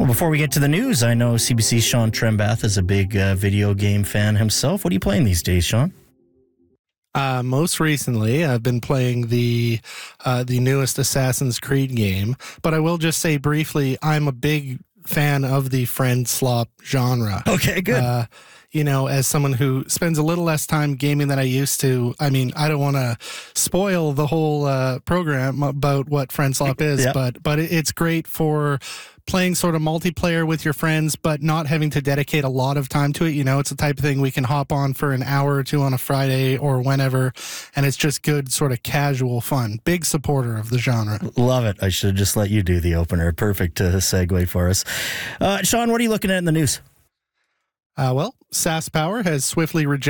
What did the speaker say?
Well, before we get to the news, I know CBC's Sean Trembath is a big video game fan himself. What are you playing these days, Sean? Most recently, I've been playing the newest Assassin's Creed game, but I will just say briefly, I'm a big fan of the friend slop genre. Okay, good. As someone who spends a little less time gaming than I used to, I mean, I don't want to spoil the whole program about what friend slop is, but it's great for playing sort of multiplayer with your friends, but not having to dedicate a lot of time to it. It's the type of thing we can hop on for an hour or two on a Friday or whenever, and it's just good sort of casual fun. Big supporter of the genre. Love it. I should have just let you do the opener. Perfect segue for us. Sean, what are you looking at in the news? Well, SaskPower has swiftly rejected